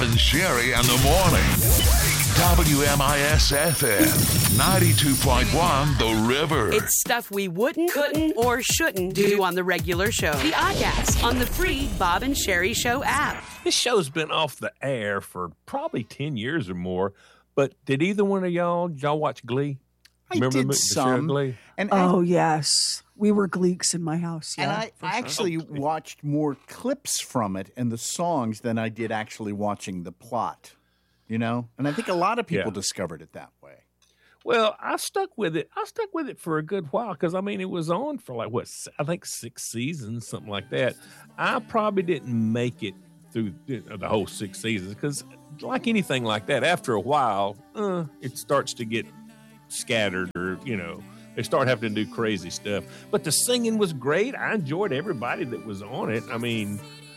and Sherry in the morning. WMIS-FM, 92.1 The River. It's stuff we wouldn't, couldn't, or shouldn't do on the regular show. The Oddcast on the free Bob and Sherry Show app. This show's been off the air for probably 10 years or more, but did either one of y'all watch Glee? Remember did some. Glee? And yes. We were Gleeks in my house. Yeah, and I actually watched more clips from it and the songs than I did actually watching the plot. You know, and I think a lot of people discovered it that way. Well, I stuck with it. For a good while because, I mean, it was on for I think 6 seasons, something like that. I probably didn't make it through the whole 6 seasons because, like anything like that, after a while, it starts to get scattered or, they start having to do crazy stuff. But the singing was great. I enjoyed everybody that was on it. I mean,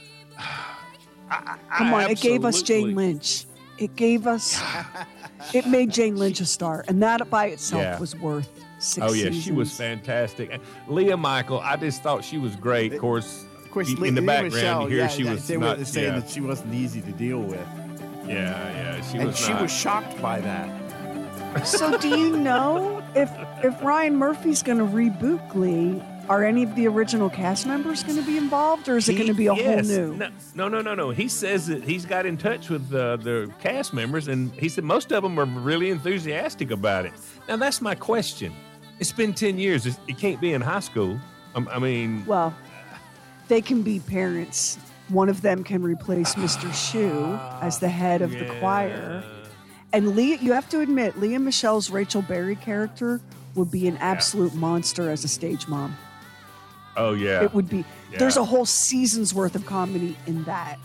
come on, it gave us Jane Lynch. It made Jane Lynch a star, and that by itself was worth 6 seasons. She was fantastic. Leah Michael, I just thought she was great. Of course, in the background, Michelle, you hear she was they not were saying that she wasn't easy to deal with. She was shocked by that. So, do you know if Ryan Murphy's going to reboot Glee? Are any of the original cast members going to be involved, or is it going to be a whole new? No. He says that he's got in touch with the cast members, and he said most of them are really enthusiastic about it. Now, that's my question. It's been 10 years. It can't be in high school. I mean... Well, they can be parents. One of them can replace Mr. Shu as the head of the choir. And Leah, you have to admit, Leah Michelle's Rachel Berry character would be an absolute monster as a stage mom. Oh, yeah. It would be. Yeah. There's a whole season's worth of comedy in that.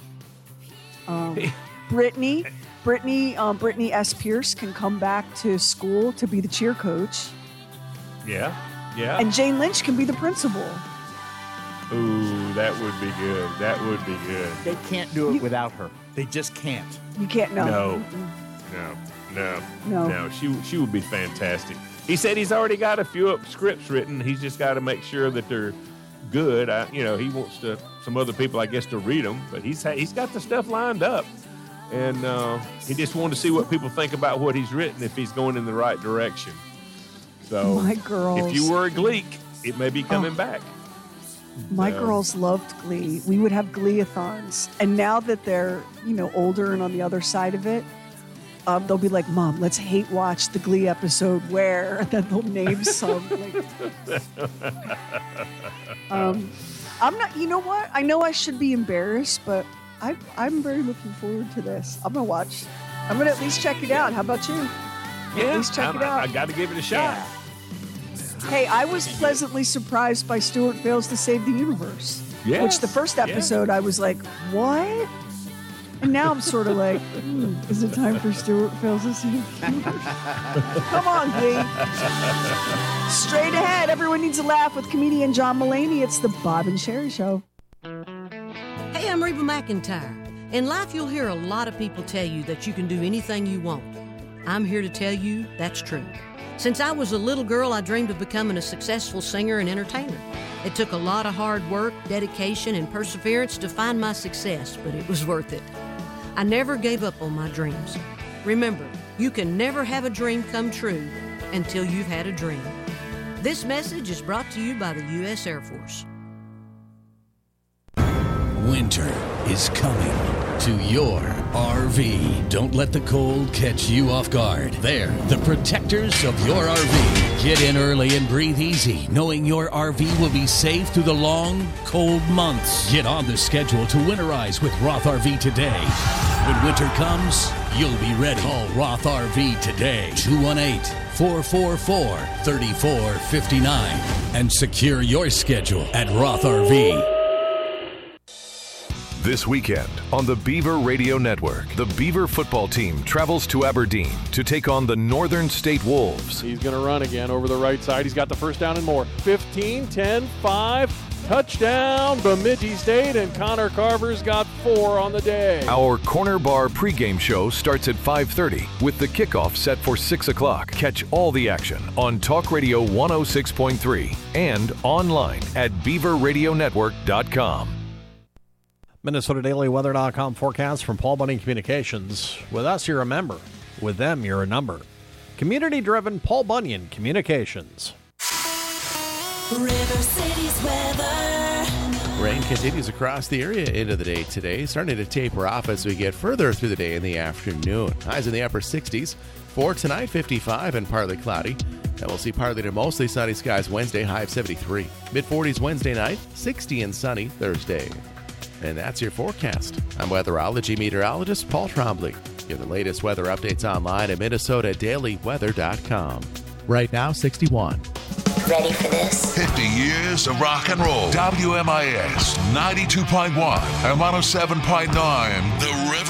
Brittany S. Pierce can come back to school to be the cheer coach. Yeah. And Jane Lynch can be the principal. Ooh, that would be good. They can't do it without her. They just can't. You can't, no. No. She would be fantastic. He said he's already got a few scripts written. He's just got to make sure that they're good. He wants some other people, I guess, to read them. But he's got the stuff lined up, and he just wanted to see what people think about what he's written, if he's going in the right direction. So, my girls, if you were a Gleek, it may be coming back. My girls loved Glee. We would have Glee-a-thons, and now that they're older and on the other side of it. They'll be like, Mom, let's hate watch the Glee episode where, and then they'll name some. I'm not, you know what? I know I should be embarrassed, but I'm very looking forward to this. I'm going to at least check it out. How about you? Yeah, at least check it out. I got to give it a shot. Yeah. Hey, I was pleasantly surprised by Stuart Fails to Save the Universe. Yes. Which the first episode, I was like, what? And now I'm sort of like, is it time for Stuart Fails to Save the Universe? Come on, Glee. Straight ahead. Everyone needs a laugh with comedian John Mulaney. It's the Bob and Sherry Show. Hey, I'm Reba McEntire. In life, you'll hear a lot of people tell you that you can do anything you want. I'm here to tell you that's true. Since I was a little girl, I dreamed of becoming a successful singer and entertainer. It took a lot of hard work, dedication, and perseverance to find my success, but it was worth it. I never gave up on my dreams. Remember, you can never have a dream come true until you've had a dream. This message is brought to you by the U.S. Air Force. Winter is coming to your RV. Don't let the cold catch you off guard. They're the protectors of your RV. Get in early and breathe easy, knowing your RV will be safe through the long, cold months. Get on the schedule to winterize with Roth RV today. When winter comes, you'll be ready. Call Roth RV today. 218-444-3459 and secure your schedule at Roth RV. This weekend on the Beaver Radio Network, the Beaver football team travels to Aberdeen to take on the Northern State Wolves. He's going to run again over the right side. He's got the first down and more. 15, 10, 5, touchdown, Bemidji State, and Connor Carver's got 4 on the day. Our Corner Bar pregame show starts at 5:30 with the kickoff set for 6 o'clock. Catch all the action on Talk Radio 106.3 and online at beaverradionetwork.com. MinnesotaDailyWeather.com forecast from Paul Bunyan Communications. With us, you're a member. With them, you're a number. Community-driven Paul Bunyan Communications. River City's weather. Rain continues across the area into the day today, starting to taper off as we get further through the day in the afternoon. Highs in the upper 60s. For tonight, 55 and partly cloudy. And we'll see partly to mostly sunny skies Wednesday, high of 73. Mid-40s Wednesday night, 60 and sunny Thursday. And that's your forecast. I'm weatherology meteorologist Paul Trombley. Get the latest weather updates online at MinnesotaDailyWeather.com. Right now, 61. Ready for this? 50 years of rock and roll. WMIS 92.1 and 107.9. The River.